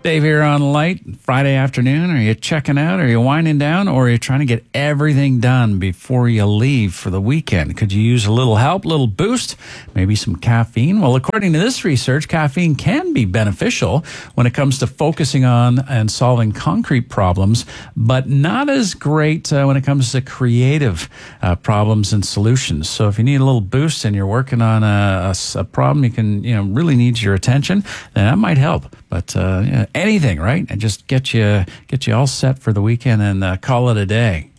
Dave here on Light, Friday afternoon. Are you checking out? Are you winding down? Or are you trying to get everything done before you leave for the weekend? Could you use a little help, a little boost, maybe some caffeine? Well, according to this research, caffeine can be beneficial when it comes to focusing on and solving concrete problems, but not as great when it comes to creative problems and solutions. So if you need a little boost and you're working on a problem you can, really needs your attention, then that might help. But anything, right? And just get you all set for the weekend and call it a day.